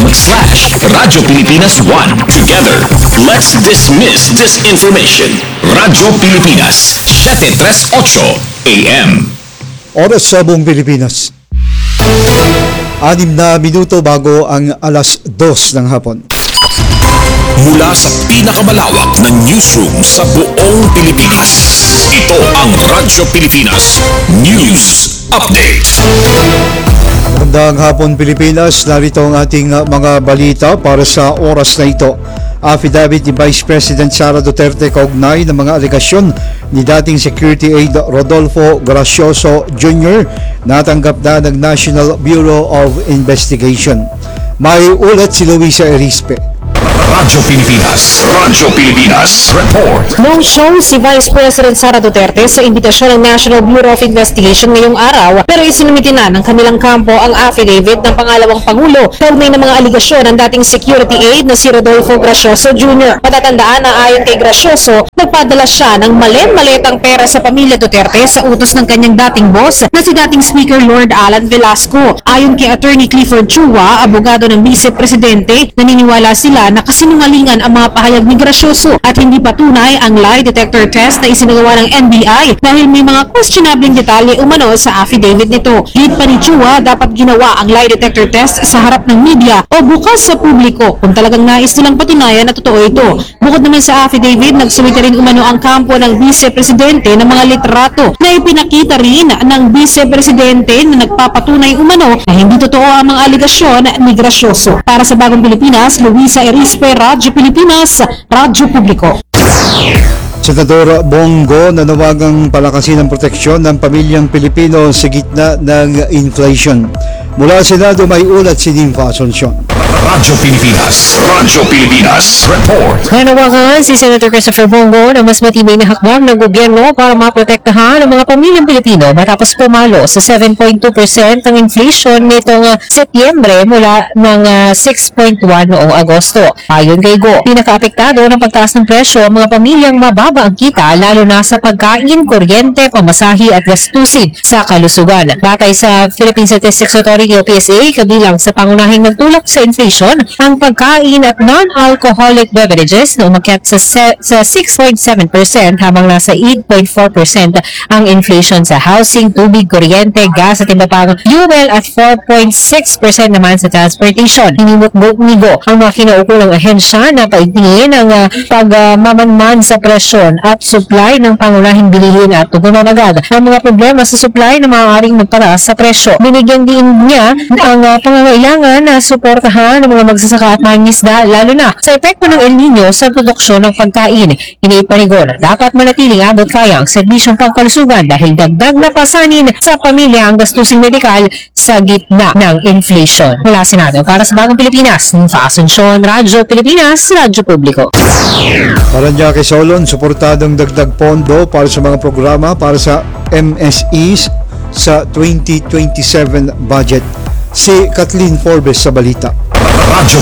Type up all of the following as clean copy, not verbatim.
facebook.com/Radyo Pilipinas 1. Together, let's dismiss disinformation. Radyo Pilipinas, 738 AM. Oras sa buong Pilipinas. 6 na minuto bago ang alas 2 ng hapon. Mula sa pinakamalawak na newsroom sa buong Pilipinas. Ito ang Radyo Pilipinas News Update. Magandang hapon Pilipinas, narito ang ating mga balita para sa oras na ito. Affidavit ni Vice President Sara Duterte kaugnay ng mga alegasyon ni dating Security Aide Rodolfo Gracioso Jr. natanggap na ng National Bureau of Investigation. May ulat si Luisa Erispe. Radyo Pilipinas Report. No-show si Vice President Sara Duterte sa imbitasyon ng National Bureau of Investigation ngayong araw, pero isinumiti na ng kanilang kampo ang affidavit ng pangalawang Pangulo kaugnay ng mga aligasyon ng dating security aide na si Rodolfo Gracioso Jr. Matatandaan na ayon kay Gracioso, nagpadala siya ng maletang pera sa pamilya Duterte sa utos ng kanyang dating boss na si dating Speaker Lord Alan Velasco. Ayon kay Attorney Clifford Chua, abogado ng Vice Presidente, naniniwala sila na kasinungalingan ang mga pahayag ni Gracioso at hindi patunay ang lie detector test na isinagawa ng NBI dahil may mga questionabling detalye umano sa affidavit nito. Lead pa ni Chua, dapat ginawa ang lie detector test sa harap ng media o bukas sa publiko kung talagang nais nilang patunayan na totoo ito. Bukod naman sa affidavit, nagsumite rin umano ang kampo ng Vice Presidente ng mga litrato na ipinakita rin ng Vice Presidente na nagpapatunay umano na hindi totoo ang mga aligasyon ni Gracioso. Para sa Bagong Pilipinas, Luisa Erispe, Radyo Pilipinas, Radyo Publiko. Senador Bongo nanawagang palakasin ang proteksyon ng pamilyang Pilipino sa gitna ng inflation. Mula sa Senado may ulat si Nympha Asuncion. Radyo Pilipinas Report. Nanawagan si Senator Christopher Bongo na mas matibay na hakbang ng gobyerno para maprotektahan ang mga pamilyang Pilipino matapos pumalo sa 7.2% ang inflation nitong Setyembre mula ng 6.1 noong Agosto. Ayon kay Go, pinakaapektado ng pagtaas ng presyo ang mga pamilyang mababa ang kita lalo na sa pagkain, kuryente, pamasahe at gastusin sa kalusugan. Batay sa Philippine Statistics Authority o PSA, kabilang sa pangunahing nagtulak sa inflation ang pagkain at non-alcoholic beverages na umakyat sa 6.7% habang nasa 8.4% ang inflation sa housing, tubig, kuryente, gas at iba pang fuel at 4.6% naman sa transportation. Hinimok ni Go ang mga kinaukulang ahensya na paigtingin ang pagmamanman sa presyon at supply ng pangunahing bilihin at tugunan agad ang mga problema sa supply na maaaring magpataas sa presyo. Binigyan din niya ang pangangailangan na suportahan ng mga magsasaka at mangingisda lalo na sa epekto ng El Nino sa produksyon ng pagkain. Iniipanigo na dapat manatiling abot kaya ang serbisyong pangkalusugan dahil dagdag na pasanin sa pamilya ang gastusing medikal sa gitna ng inflation. Mula Senado para sa Bagong Pilipinas, Nympha Asuncion, Radyo Pilipinas, Radyo Publiko. Paranaque Solon, suportadong dagdag pondo para sa mga programa para sa MSEs sa 2027 budget. Si Kathleen Forbes sa balita. Radyo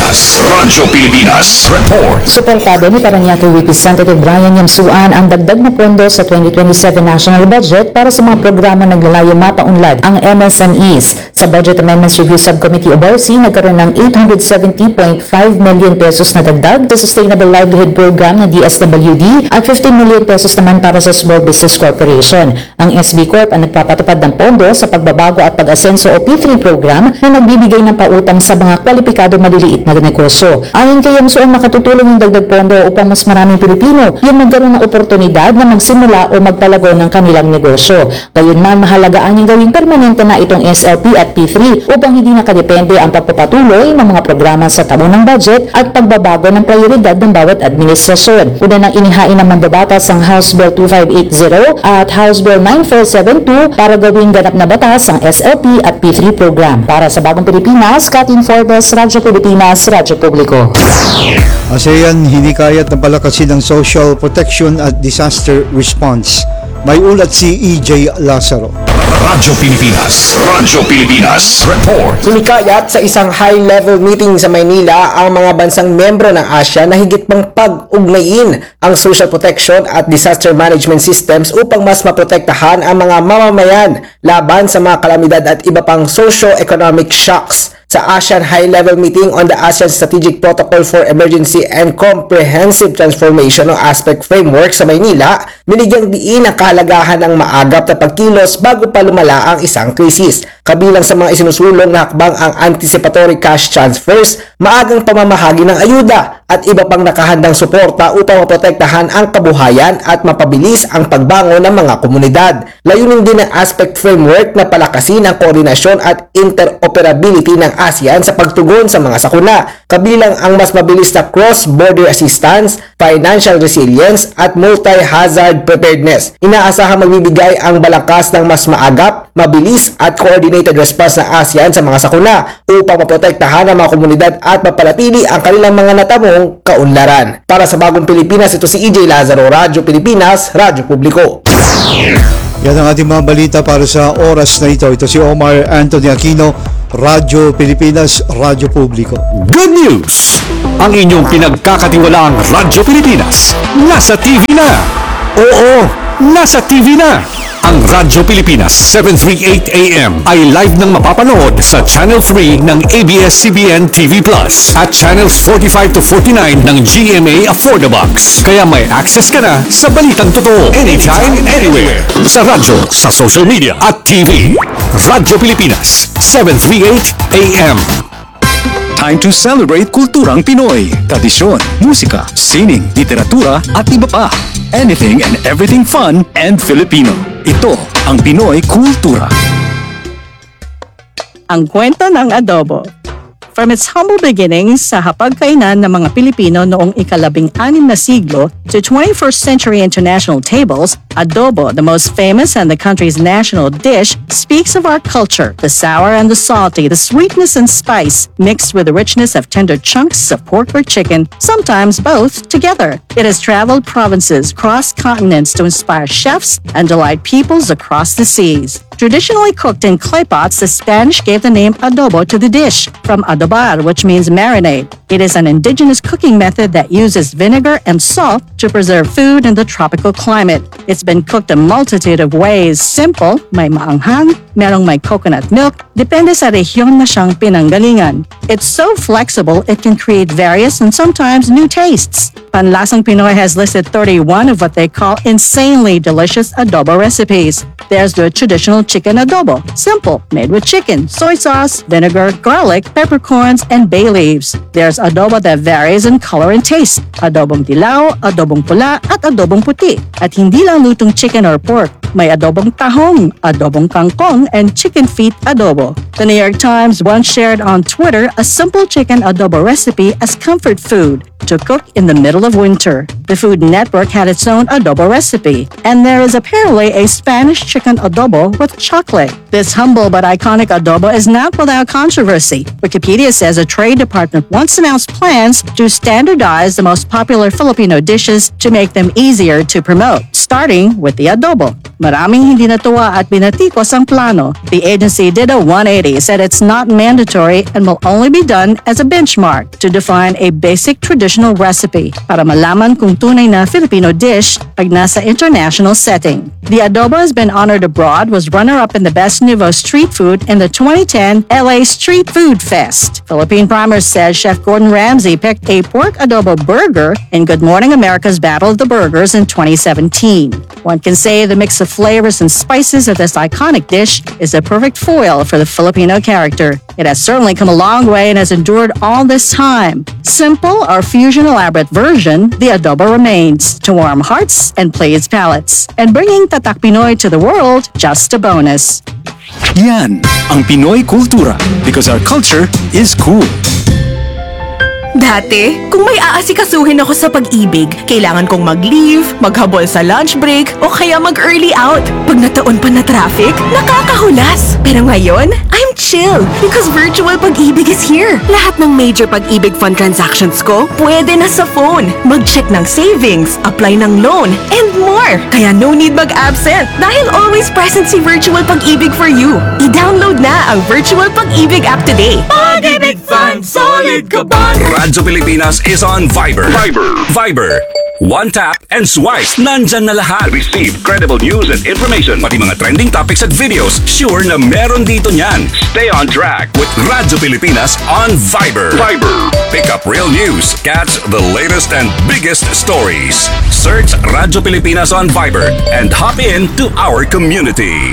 Pilipinas Report. Suportado ni Paranaque Representative Brian Yamsuan ang dagdag na pondo sa 2027 national budget para sa mga programa naglalayo mapaunlad ang MSMEs. Sa Budget Amendments Review Subcommittee o BORC, nagkaroon ng 870.5 million pesos na dagdag sa Sustainable Livelihood Program ng DSWD at 15 million pesos naman para sa Small Business Corporation. Ang SB Corp ang nagpapatupad ng pondo sa pagbabago at pag-asenso o P3 program na nagbibigay ng pautang sa mga kwalipikado maliliit na negosyo. Ayon kay Yamsuan, makatutulong yung dagdag pondo upang mas maraming Pilipino yung magkaroon ng oportunidad na magsimula o magpalago ng kanilang negosyo. Gayunman, mahalagaan yung gawing permanente na itong SLP at P3 upang hindi nakadepende ang pagpapatuloy ng mga programa sa taon ng budget at pagbabago ng prioridad ng bawat administrasyon. Una nang inihain ng mandabatas ang House Bill 2580 at House Bill 9472 para gawing ganap na batas ang SLP at P3 program. Para sa Bagong Pilipinas, Kathleen Forbes, Radyo Pilipinas, Radyo Publiko. ASEAN hinikayat na palakasin ang social protection at disaster response. May ulat si EJ Lazaro. Radyo Pilipinas Report. Hinikayat sa isang high-level meeting sa Maynila ang mga bansang membro ng ASEAN na higit pang pag-ugnayin ang social protection at disaster management systems upang mas maprotektahan ang mga mamamayan laban sa mga kalamidad at iba pang socio-economic shocks. Sa ASEAN High-Level Meeting on the ASEAN Strategic Protocol for Emergency and Comprehensive Transformation o ASPEC Framework sa Maynila, binigyang diin ang kahalagahan ng maagap na pagkilos bago pa lumala ang isang krisis. Kabilang sa mga isinusulong na hakbang ang anticipatory cash transfers, maagang pamamahagi ng ayuda at iba pang nakahandang suporta upang maprotektahan ang kabuhayan at mapabilis ang pagbangon ng mga komunidad. Layunin din ng ASPEC Framework na palakasin ang koordinasyon at interoperability ng ASEAN sa pagtugon sa mga sakuna, kabilang ang mas mabilis na cross-border assistance, financial resilience at multi-hazard preparedness. Inaasahang magbibigay ang balangkas ng mas maagap, mabilis at coordinated response ng ASEAN sa mga sakuna upang maprotektahan ang mga komunidad at mapanatili ang kanilang mga natamong kaunlaran. Para sa Bagong Pilipinas, ito si EJ Lazaro, Radyo Pilipinas, Radyo Publiko. Yan ang ating mga balita para sa oras na ito. Ito si Omar Anthony Aquino, Radyo Pilipinas, Radyo Publiko. Good news! Ang inyong pinagkakatiwalaang Radyo Pilipinas nasa TV na! Oo, nasa TV na! Ang Radyo Pilipinas 738 AM ay live nang mapapanood sa Channel 3 ng ABS-CBN TV Plus at Channels 45 to 49 ng GMA Affordabox. Kaya may access ka na sa balitang totoo anytime, anywhere. Sa radyo, sa social media at TV. Radyo Pilipinas 738 AM. Time to celebrate kulturang Pinoy, tradisyon, musika, sining, literatura at iba pa. Anything and everything fun and Filipino. Ito ang Pinoy Kultura. Ang kwento ng adobo. From its humble beginnings sa hapagkainan ng mga Pilipino noong ika-16 na siglo to 21st century international tables, adobo, the most famous and the country's national dish, speaks of our culture, the sour and the salty, the sweetness and spice, mixed with the richness of tender chunks of pork or chicken, sometimes both together. It has traveled provinces, crossed continents to inspire chefs and delight peoples across the seas. Traditionally cooked in clay pots, the Spanish gave the name adobo to the dish, from adobar, which means marinade. It is an indigenous cooking method that uses vinegar and salt to preserve food in the tropical climate. It's been cooked a multitude of ways. Simple, may maanghang, merong may coconut milk, depende sa rehiyon na siyang pinanggalingan. It's so flexible, it can create various and sometimes new tastes. Panlasang Pinoy has listed 31 of what they call insanely delicious adobo recipes. There's the traditional chicken adobo, simple, made with chicken, soy sauce, vinegar, garlic, peppercorns, and bay leaves. There's adobo that varies in color and taste. Adobong dilaw, adobong pula, at adobong puti. At hindi lang lutong chicken or pork. May adobong tahong, adobong kangkong, and chicken feet adobo. The New York Times once shared on Twitter a simple chicken adobo recipe as comfort food to cook in the middle of winter. The Food Network had its own adobo recipe, and there is apparently a Spanish chicken adobo with chocolate. This humble but iconic adobo is not without controversy. Wikipedia says a trade department once announced plans to standardize the most popular Filipino dishes to make them easier to promote, starting with the adobo. Maraming hindi natuwa at binatikos ang plano. The agency did a 180, said it's not mandatory and will only be done as a benchmark to define a basic traditional recipe para malaman kung tunay na Filipino dish pag nasa international setting. The adobo has been honored abroad, was runner-up in the Best Nouveau Street Food in the 2010 LA Street Food Fest. Philippine Primers says Chef Gordon Ramsay picked a pork adobo burger in Good Morning America's Battle of the Burgers in 2017. One can say the mix of flavors and spices of this iconic dish is a perfect foil for the Filipino character. It has certainly come a long way and has endured all this time. Simple or fusion elaborate version, the adobo remains to warm hearts and please palates. And bringing Tatak Pinoy to the world, just a bonus. Yan ang Pinoy Kultura because our culture is cool. Dati, kung may aasikasuhin ako sa pag-ibig, kailangan kong mag-leave, maghabol sa lunch break, o kaya mag-early out. Pag nataon pa na traffic, nakakahulas. Pero ngayon, I'm chill because virtual pag-ibig is here. Lahat ng major pag-ibig fund transactions ko, pwede na sa phone. Mag-check ng savings, apply ng loan, and more. Kaya no need mag-absent dahil always present si virtual pag-ibig for you. I-download na ang virtual pag-ibig app today. Pag-ibig Fund, solid ka ba? Radyo Pilipinas is on Viber. Viber. One tap and swipe. Nandyan na lahat. Receive credible news and information. Pati mga trending topics at videos. Sure na meron dito niyan. Stay on track with Radyo Pilipinas on Viber. Pick up real news. Catch the latest and biggest stories. Search Radyo Pilipinas on Viber and hop in to our community.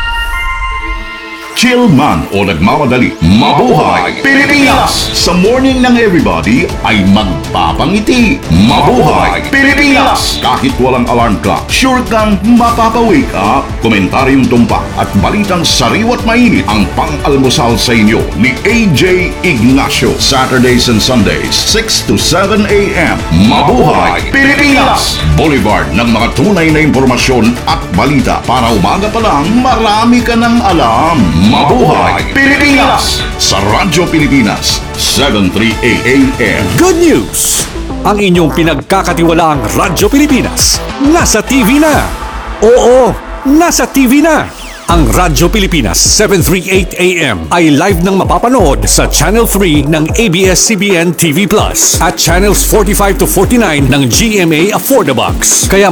Chill man o nagmamadali, mabuhay Pilipinas! Sa morning ng everybody ay magpapangiti. Mabuhay Pilipinas! Kahit walang alarm clock, sure kang mapapawake up. Komentaryong tumpak at balitang sariwat mainit ang pang-almusal sa inyo ni AJ Ignacio. Saturdays and Sundays, 6 to 7 a.m. Mabuhay Pilipinas! Boulevard ng mga tunay na impormasyon at balita para umaga pa lang marami ka ng alam. Mabuhay Pilipinas! Sa Radyo Pilipinas, 7:38 a.m. Good news! Ang inyong pinagkakatiwalaang Radyo Pilipinas nasa TV na. Oo, nasa TV na. Ang Radyo Pilipinas 738 AM ay live nang mapapanood sa Channel 3 ng ABS-CBN TV Plus at Channels 45 to 49 ng GMA Affordabox. Kaya